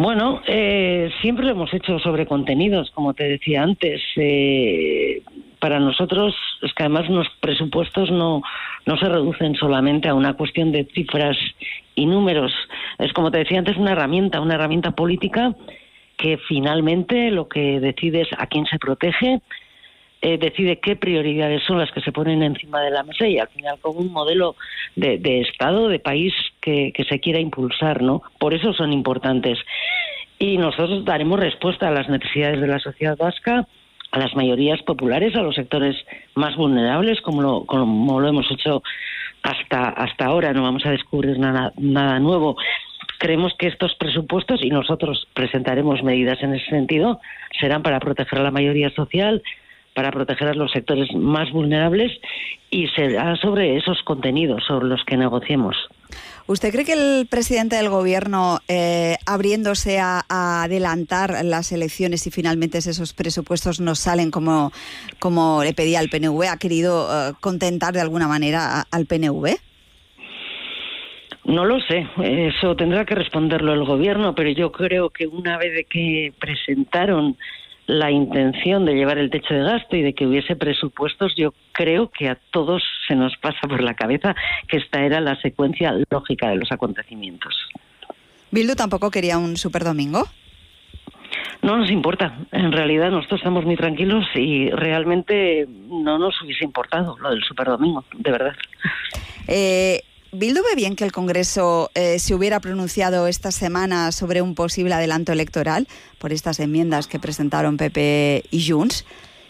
Bueno, siempre lo hemos hecho sobre contenidos, como te decía antes. Para nosotros es que además los presupuestos no se reducen solamente a una cuestión de cifras y números. Es, como te decía antes, una herramienta política que finalmente lo que decide es a quién se protege, decide qué prioridades son las que se ponen encima de la mesa y al final como un modelo de Estado, de país que se quiera impulsar, ¿no? Por eso son importantes. Y nosotros daremos respuesta a las necesidades de la sociedad vasca, a las mayorías populares, a los sectores más vulnerables, como lo hemos hecho hasta ahora. No vamos a descubrir nada nuevo. Creemos que estos presupuestos, y nosotros presentaremos medidas en ese sentido, serán para proteger a la mayoría social, para proteger a los sectores más vulnerables, y será sobre esos contenidos sobre los que negociemos. ¿Usted cree que el presidente del Gobierno, abriéndose a adelantar las elecciones y finalmente esos presupuestos no salen como le pedía al PNV, ha querido contentar de alguna manera al PNV? No lo sé, eso tendrá que responderlo el Gobierno, pero yo creo que una vez de que presentaron la intención de llevar el techo de gasto y de que hubiese presupuestos, yo creo que a todos se nos pasa por la cabeza que esta era la secuencia lógica de los acontecimientos. ¿Bildu tampoco quería un superdomingo? No nos importa. En realidad nosotros estamos muy tranquilos y realmente no nos hubiese importado lo del superdomingo, de verdad. ¿Bildu ve bien que el Congreso se hubiera pronunciado esta semana sobre un posible adelanto electoral por estas enmiendas que presentaron PP y Junts?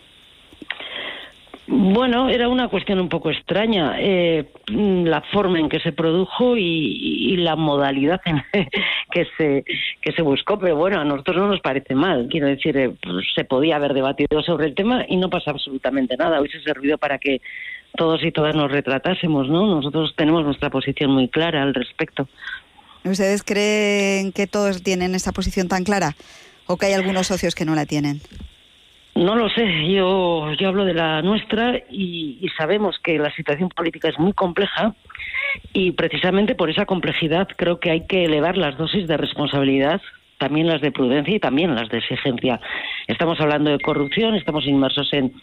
Bueno, era una cuestión un poco extraña, la forma en que se produjo y la modalidad en que se buscó, pero bueno, a nosotros no nos parece mal. Quiero decir, se podía haber debatido sobre el tema y no pasa absolutamente nada. Hubiese servido para que todos y todas nos retratásemos, ¿no? Nosotros tenemos nuestra posición muy clara al respecto. ¿Ustedes creen que todos tienen esa posición tan clara o que hay algunos socios que no la tienen? No lo sé, yo hablo de la nuestra y sabemos que la situación política es muy compleja y precisamente por esa complejidad creo que hay que elevar las dosis de responsabilidad, también las de prudencia y también las de exigencia. Estamos hablando de corrupción, estamos inmersos en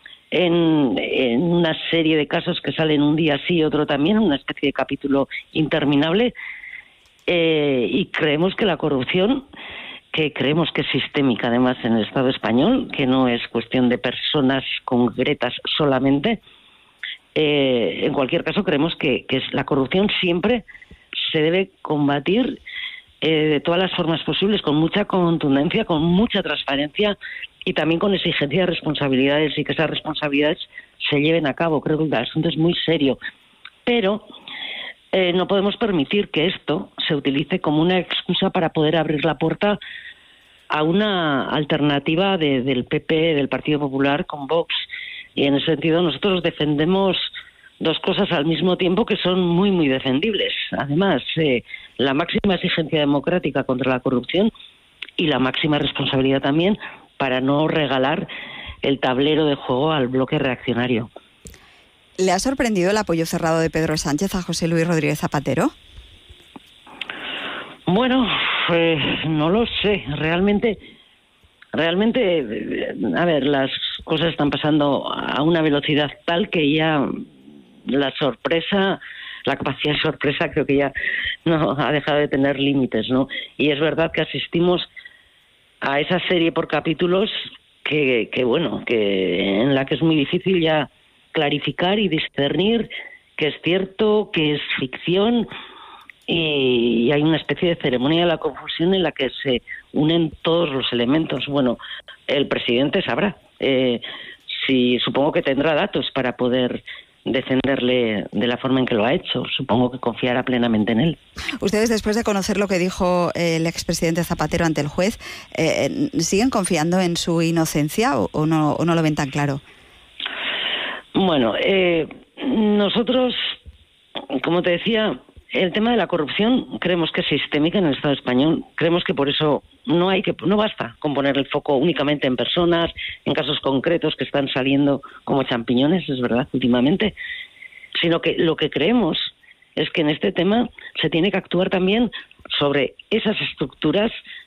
una serie de casos que salen un día sí y otro también, una especie de capítulo interminable, y creemos que la corrupción, que creemos que es sistémica además en el Estado español, que no es cuestión de personas concretas solamente, en cualquier caso creemos que la corrupción siempre se debe combatir de todas las formas posibles, con mucha contundencia, con mucha transparencia y también con exigencia de responsabilidades y que esas responsabilidades se lleven a cabo. Creo que el asunto es muy serio, pero no podemos permitir que esto se utilice como una excusa para poder abrir la puerta a una alternativa del PP, del Partido Popular, con Vox. Y en ese sentido nosotros defendemos dos cosas al mismo tiempo que son muy, muy defendibles. Además, la máxima exigencia democrática contra la corrupción y la máxima responsabilidad también para no regalar el tablero de juego al bloque reaccionario. ¿Le ha sorprendido el apoyo cerrado de Pedro Sánchez a José Luis Rodríguez Zapatero? Bueno, no lo sé. Realmente, a ver, las cosas están pasando a una velocidad tal que ya la capacidad de sorpresa creo que ya no ha dejado de tener límites, ¿no? Y es verdad que asistimos a esa serie por capítulos que en la que es muy difícil ya clarificar y discernir qué es cierto, qué es ficción, y hay una especie de ceremonia de la confusión en la que se unen todos los elementos. Bueno, el presidente sabrá, supongo que tendrá datos para poder defenderle de la forma en que lo ha hecho. Supongo que confiará plenamente en él. Ustedes, después de conocer lo que dijo el expresidente Zapatero ante el juez, ¿siguen confiando en su inocencia o no lo ven tan claro? Bueno, nosotros, como te decía, el tema de la corrupción creemos que es sistémica en el Estado español. Creemos que por eso no basta con poner el foco únicamente en personas, en casos concretos que están saliendo como champiñones, es verdad, últimamente, sino que lo que creemos es que en este tema se tiene que actuar también sobre esas estructuras